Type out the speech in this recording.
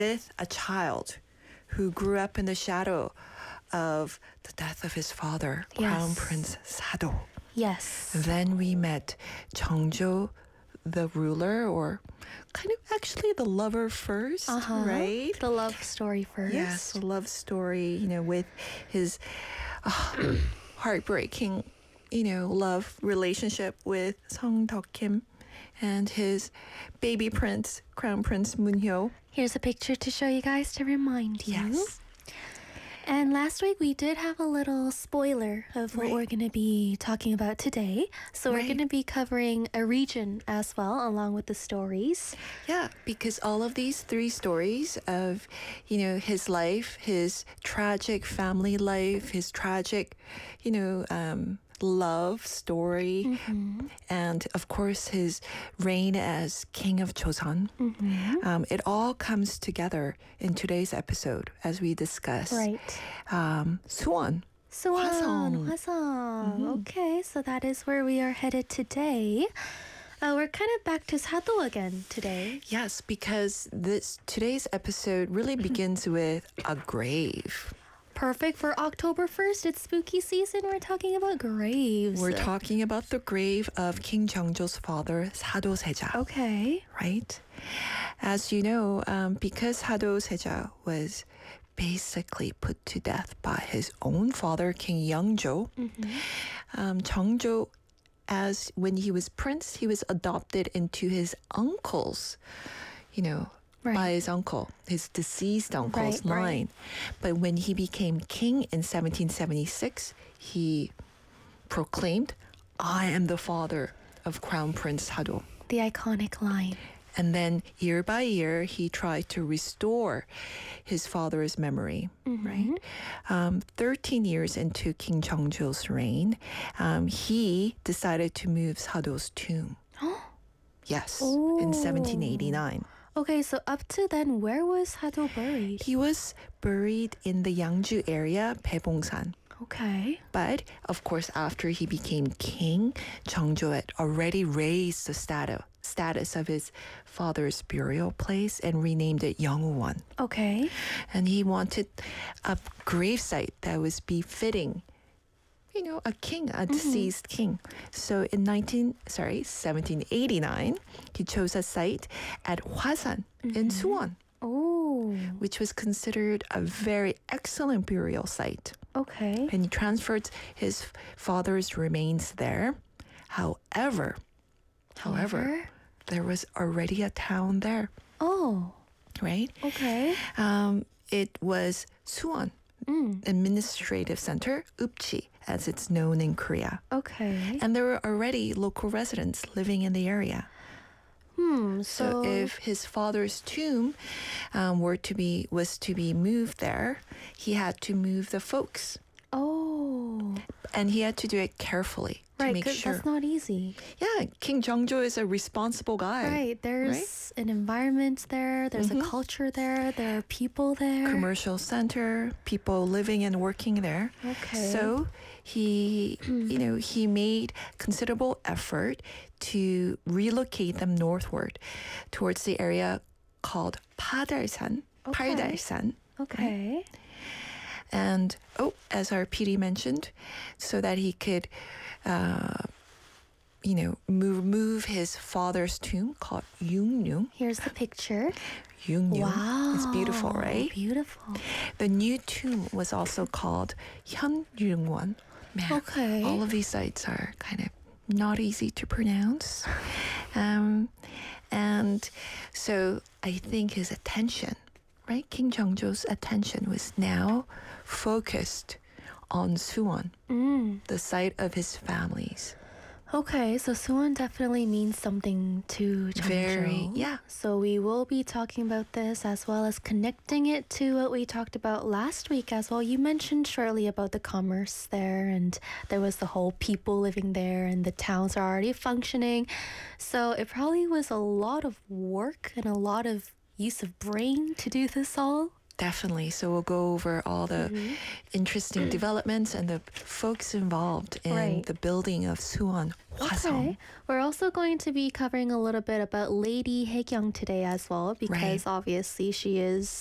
with a child who grew up in the shadow of the death of his father, Crown Prince Sado. Yes. Then we met Jeongjo, the ruler, or kind of actually the lover first, right? The love story first. Yes, the love story, with his heartbreaking, love relationship with Song Deok-kim and his baby prince, Crown Prince Moon-hyo. Here's a picture to show you guys to remind you. Yes. And last week we did have a little spoiler of what we're going to be talking about today. So we're going to be covering a region as well, along with the stories. Yeah, because all of these three stories of, his life, his tragic family life, his tragic, love story, and of course his reign as king of Joseon. It all comes together in today's episode as we discuss Suwon. Hwasong. Okay, so that is where we are headed today. We're kind of back to Sado again today. Yes, because today's episode really begins with a grave. Perfect for October 1st. It's spooky season. We're talking about graves. We're talking about the grave of King Jeongjo's father, Sado Seja. Okay. Right? As you know, because Sado Seja was basically put to death by his own father, King Yeongjo, Jeongjo, as when he was prince, he was adopted into his uncle's, by his uncle, his deceased uncle's line. But when he became king in 1776, he proclaimed, I am the father of Crown Prince Sado. The iconic line. And then year by year, he tried to restore his father's memory, right? 13 years into King Jeongjo's reign, he decided to move Sado's tomb. Yes, in 1789. Okay, so up to then, where was Sado buried? He was buried in the Yangju area, Baebongsan. Okay. But, of course, after he became king, Jeongjo had already raised the status of his father's burial place and renamed it Yeongwon. Okay. And he wanted a gravesite that was befitting, a king, a deceased king. So in 1789, he chose a site at Hwasan in Suwon, which was considered a very excellent burial site. Okay. And he transferred his father's remains there. However, there was already a town there. Oh. Right? Okay. It was Suwon, administrative center, Upchi, as it's known in Korea. Okay. And there were already local residents living in the area. So if his father's tomb was to be moved there, he had to move the folks. Oh. And he had to do it carefully to make sure. That's not easy. Yeah, King Jeongjo is a responsible guy. Right. There's an environment there. There's a culture there. There are people there. Commercial center, people living and working there. Okay. So he, he made considerable effort to relocate them northward towards the area called Paldasan. Okay. Right? And, as our PD mentioned, so that he could, move his father's tomb called Yungnyung. Here's the picture. Yungnyung. Wow. It's beautiful, right? Beautiful. The new tomb was also called Hyunryungwon. Man, okay. All of these sites are kind of not easy to pronounce. And so I think his attention, right? King Jeongjo's attention was now focused on Suwon, the site of his families. Okay, so Suwon definitely means something to Jeongjo. Very, yeah. So we will be talking about this as well as connecting it to what we talked about last week as well. You mentioned shortly about the commerce there, and there was the whole people living there, and the towns are already functioning. So it probably was a lot of work and a lot of use of brain to do this all. Definitely. So we'll go over all the interesting developments and the folks involved in Right. the building of Suwon Hwasong. Okay. We're also going to be covering a little bit about Lady Haekyung today as well, because Right. obviously she is